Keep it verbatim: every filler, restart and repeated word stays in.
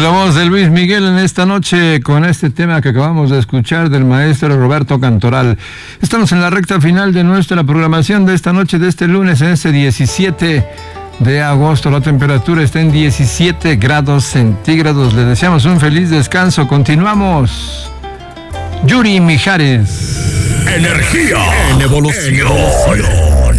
Pues la voz de Luis Miguel en esta noche con este tema que acabamos de escuchar del maestro Roberto Cantoral. Estamos en la recta final de nuestra programación de esta noche, de este lunes, en este diecisiete de agosto. La temperatura está en diecisiete grados centígrados. Les deseamos un feliz descanso. Continuamos. Yuri Mijares. Energía en evolución.